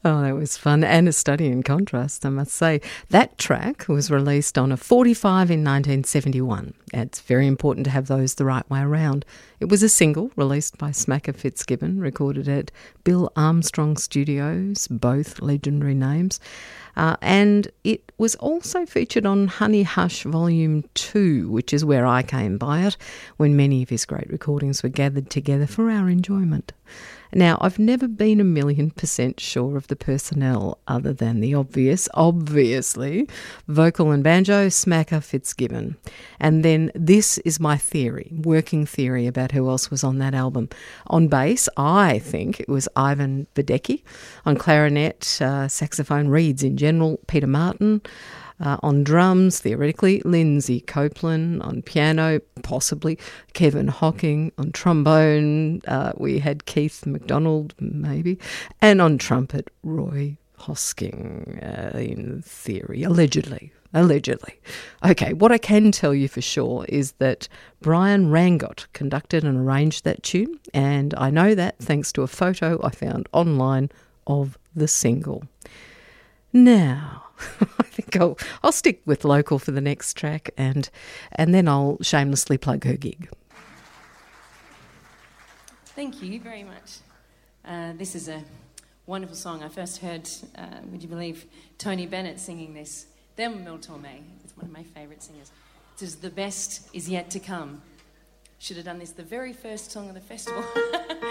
Oh, that was fun and a study in contrast, I must say. That track was released on a 45 in 1971. It's very important to have those the right way around. It was a single released by Smacker Fitzgibbon, recorded at Bill Armstrong Studios, both legendary names. And it was also featured on Honey Hush Volume 2, which is where I came by it, when many of his great recordings were gathered together for our enjoyment. Now, I've never been 1,000,000% sure of the personnel other than the obviously, vocal and banjo, Smacker Fitzgibbon. And then this is my theory, working theory about who else was on that album. On bass, I think it was Ivan Badecki. On clarinet, saxophone, reeds in general, Peter Martin. On drums, theoretically, Lindsay Copeland. On piano, possibly Kevin Hocking. On trombone, we had Keith MacDonald, maybe. And on trumpet, Roy Hosking, in theory, allegedly. Okay, what I can tell you for sure is that Brian Rangot conducted and arranged that tune, and I know that thanks to a photo I found online of the single. Now, I think I'll stick with local for the next track, and then I'll shamelessly plug her gig. Thank you very much. This is a wonderful song. I first heard, would you believe, Tony Bennett singing this. Then Mel Torme. It's one of my favourite singers. It says, "The best is yet to come." Should have done this the very first song of the festival.